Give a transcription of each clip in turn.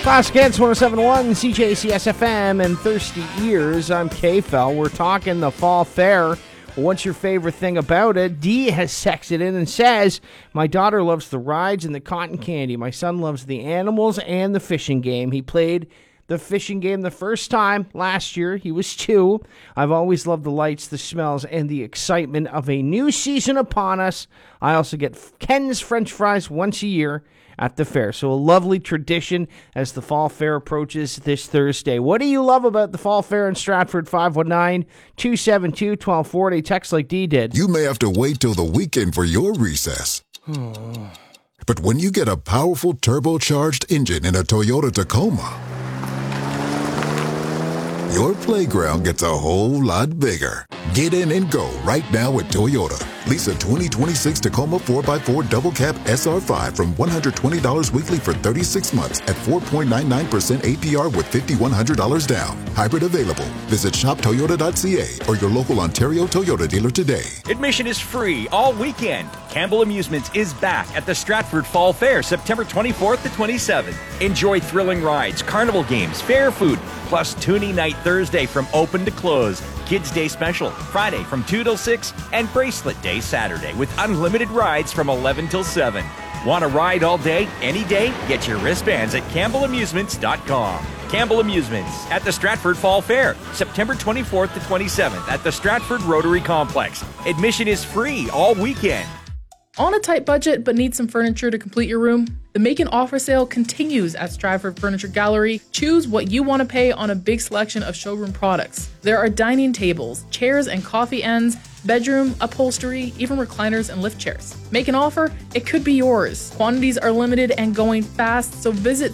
Classic Hits 107.1 CJCS FM and Thirsty Ears. I'm K-Fel. We're talking the fall fair. What's your favorite thing about it? Dee has texted in and says, my daughter loves the rides and the cotton candy. My son loves the animals and the fishing game. He played the fishing game the first time last year. He was 2. I've always loved the lights, the smells, and the excitement of a new season upon us. I also get Ken's French fries once a year at the fair. So a lovely tradition as the fall fair approaches this Thursday. What do you love about the fall fair in Stratford? 519-272-1240. Text like D did. You may have to wait till the weekend for your recess. But when you get a powerful turbocharged engine in a Toyota Tacoma, your playground gets a whole lot bigger. Get in and go right now at Toyota. Lease a 2026 Tacoma 4x4 Double Cab SR5 from $120 weekly for 36 months at 4.99% APR with $5,100 down. Hybrid available. Visit shoptoyota.ca or your local Ontario Toyota dealer today. Admission is free all weekend. Campbell Amusements is back at the Stratford Fall Fair, September 24th to 27th. Enjoy thrilling rides, carnival games, fair food, plus Toonie Night Thursday from open to close. Kids Day Special, Friday from 2 till 6, and Bracelet Day Saturday with unlimited rides from 11 till 7. Want to ride all day, any day? Get your wristbands at CampbellAmusements.com. Campbell Amusements at the Stratford Fall Fair, September 24th to 27th at the Stratford Rotary Complex. Admission is free all weekend. On a tight budget but need some furniture to complete your room? The Make an Offer sale continues at Stratford Furniture Gallery. Choose what you want to pay on a big selection of showroom products. There are dining tables, chairs and coffee ends, bedroom, upholstery, even recliners and lift chairs. Make an offer? It could be yours. Quantities are limited and going fast, so visit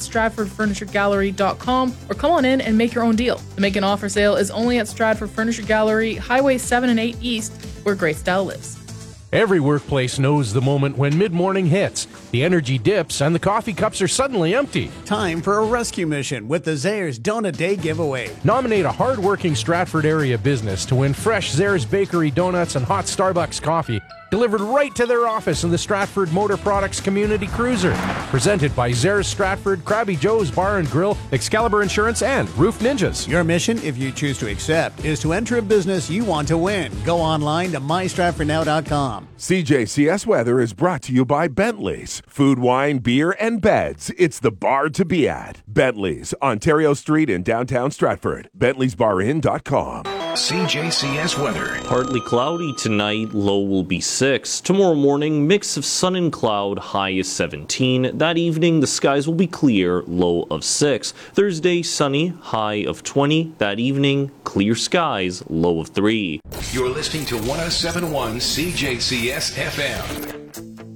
StratfordFurnitureGallery.com or come on in and make your own deal. The Make an Offer sale is only at Stratford Furniture Gallery, Highway 7 and 8 East, where great style lives. Every workplace knows the moment when mid-morning hits. The energy dips and the coffee cups are suddenly empty. Time for a rescue mission with the Zayre's Donut Day giveaway. Nominate a hard-working Stratford area business to win fresh Zayre's Bakery donuts and hot Starbucks coffee delivered right to their office in the Stratford Motor Products Community Cruiser. Presented by Zayre's Stratford, Krabby Joe's Bar and Grill, Excalibur Insurance, and Roof Ninjas. Your mission, if you choose to accept, is to enter a business you want to win. Go online to mystratfordnow.com. CJCS Weather is brought to you by Bentley's. Food, wine, beer, and beds. It's the bar to be at. Bentley's, Ontario Street in downtown Stratford. Bentley'sBarIn.com. CJCS weather. Partly cloudy tonight, low will be 6. Tomorrow morning, mix of sun and cloud, high is 17. That evening, the skies will be clear, low of 6. Thursday, sunny, high of 20. That evening, clear skies, low of 3. You're listening to 107.1 CJCS FM.